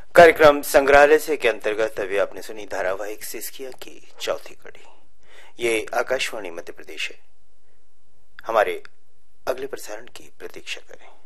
कार्यक्रम संग्रहालय से के अंतर्गत अभी आपने सुनी धारावाहिक सिसकिया की चौथी कड़ी। ये आकाशवाणी मध्य प्रदेश है। हमारे अगले प्रसारण की प्रतीक्षा करें।